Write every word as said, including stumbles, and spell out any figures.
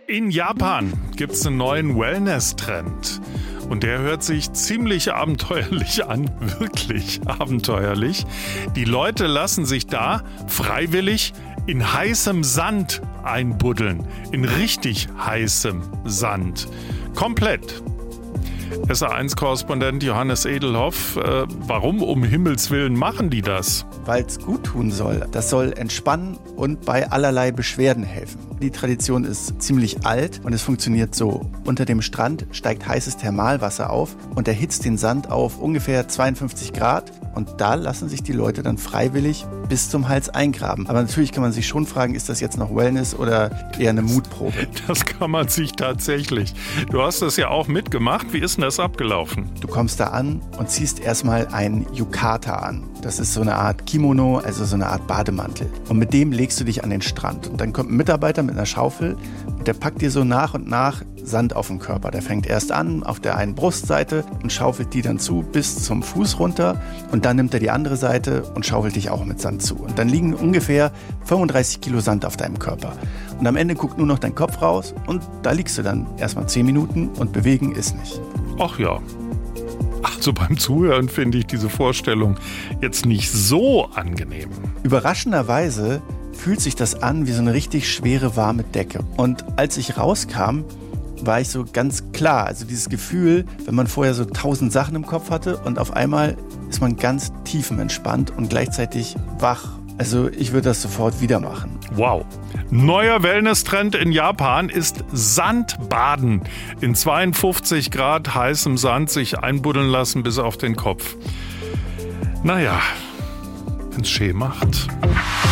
In Japan gibt es einen neuen Wellness-Trend. Und der hört sich ziemlich abenteuerlich an, wirklich abenteuerlich. Die Leute lassen sich da freiwillig in heißem Sand einbuddeln. In richtig heißem Sand. Komplett. S A eins Korrespondent Johannes Edelhoff, äh, warum um Himmels Willen machen die das? Weil es gut tun soll. Das soll entspannen und bei allerlei Beschwerden helfen. Die Tradition ist ziemlich alt und es funktioniert so. Unter dem Strand steigt heißes Thermalwasser auf und erhitzt den Sand auf ungefähr zweiundfünfzig Grad. Und da lassen sich die Leute dann freiwillig bis zum Hals eingraben. Aber natürlich kann man sich schon fragen, ist das jetzt noch Wellness oder eher eine Mutprobe? Das kann man sich tatsächlich. Du hast das ja auch mitgemacht. Wie ist denn das abgelaufen? Du kommst da an und ziehst erstmal ein Yukata an. Das ist so eine Art Kimono, also so eine Art Bademantel. Und mit dem legst du dich an den Strand. Und dann kommt ein Mitarbeiter mit einer Schaufel und der packt dir so nach und nach Sand auf den Körper. Der fängt erst an auf der einen Brustseite und schaufelt die dann zu bis zum Fuß runter. Und dann nimmt er die andere Seite und schaufelt dich auch mit Sand zu. Und dann liegen ungefähr fünfunddreißig Kilo Sand auf deinem Körper. Und am Ende guckt nur noch dein Kopf raus und da liegst du dann erstmal zehn Minuten und bewegen ist nicht. Ach ja. Also beim Zuhören finde ich diese Vorstellung jetzt nicht so angenehm. Überraschenderweise fühlt sich das an wie so eine richtig schwere, warme Decke. Und als ich rauskam, war ich so ganz klar. Also dieses Gefühl, wenn man vorher so tausend Sachen im Kopf hatte und auf einmal ist man ganz tiefenentspannt und gleichzeitig wach. Also ich würde das sofort wieder machen. Wow. Neuer Wellness-Trend in Japan ist Sandbaden. In zweiundfünfzig Grad heißem Sand sich einbuddeln lassen bis auf den Kopf. Naja, wenn's schön macht.